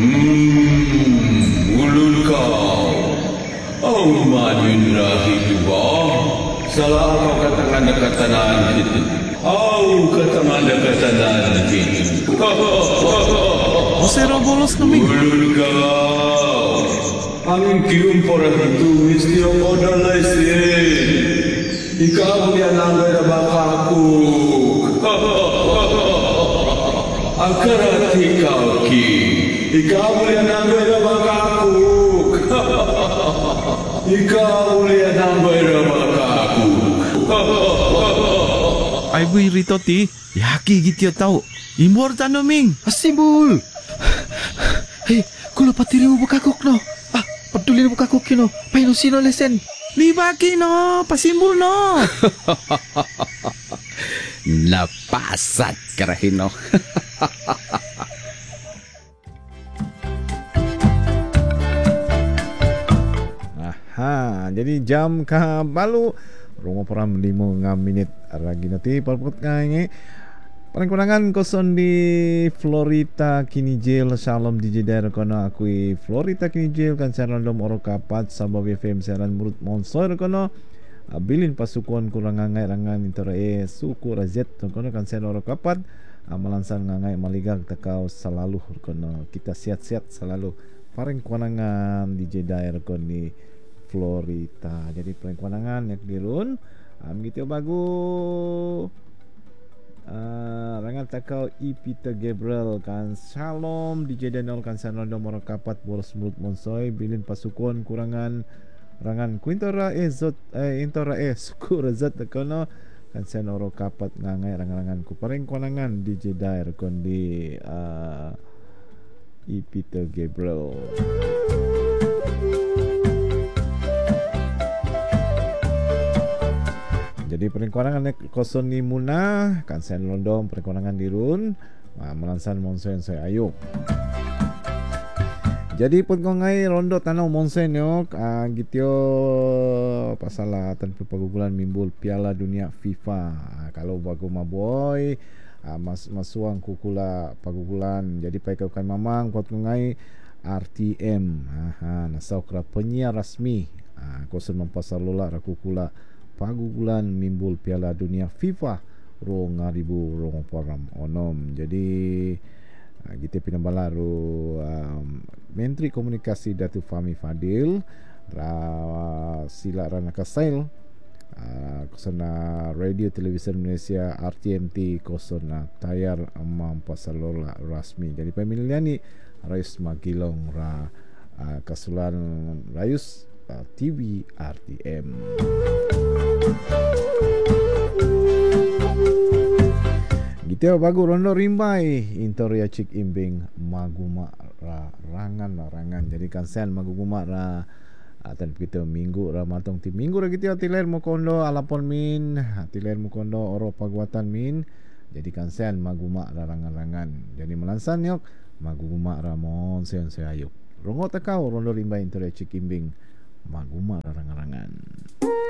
Ulun kau. Oh, manin rahi tua. Salah kau katakan katanan itu. Oh, katakan katanan itu. Masero bolos kami. Ulun kau. Angin kium para itu mesti order lesen. Ikaw yan ang bakaku. Ang karati ikaw ki. Ikaw yan ang bakaku. Ikaw yan ang bakaku. Ay boy rito ti. Yaki gityo tau. Imbor tano ming. Asimbol. Hey, kulo patiri mo bukakok no. Peduli mo bukakok no. Paino sino lesen. Libaki no, pasimbol no. Napasat karahino. Aha, jadi jam ka balu rungo peram 5 minit lagi nanti palput ngai. Paling kurangan koson di Florita kini jail Shalom DJ daerah kono akui Florita kini jail kan seran dom oro kapat sabab FM seran murut monsor kono bilin pasukan kurangan ngai rangan intera suku razet kono kan seran oro kapat malansan ngai maligag takau selalu kono kita siat-siat selalu paling kurangan DJ daerah kono di Florita. Jadi paling kurangan yak dirun gitu bagus. Rangan takau Ipita Gabriel kan Shalom DJ Daniel kan sana nomor kapat boros mulut monsoi bilin pasukan kurangan rangan kuintora zot intora suku rezat kono kan sana oro kapat ngangai rangan-rangan ku paring kurangan DJ Dair kon di Ipita Gabriel. Jadi perkurangan koson ni Muna kan sen londom perkurangan dirun melansan monsen saya ayo. Jadi pun kongai rondo tanau monsen yok gitu pasal tanpa pagugulan mimbul Piala Dunia FIFA. Kalau bagu maboy masuang kukula pagugulan jadi paikakan mamang pot kongai RTM. Nasau kra penyiar rasmi koson mempasalola rakukula pagugulan mimbul Piala Dunia FIFA ro ngaribu ro param onom. Jadi kita pinambalaru Menteri Komunikasi Datuk Fahmi Fadil sila rana kasail kosona Radio Televisi Malaysia RTMT kosona tayar amam pasalola rasmi. Jadi pemilihan ni Rayus Magilong kasulan Rayus TV RTM. Gitu bagus rondo rimbai intoria cik imbing maguma rangan. Jadi kansen maguma atan kita minggu matong ti minggu gitu tiler mo kondo alapon min tiler mo kondo oro paguatan min. Jadi kansen maguma rangan. Jadi melansan yok maguma ramon sen ayuk. Rongo takau rondo rimbai intoria cik imbing maguma rangan.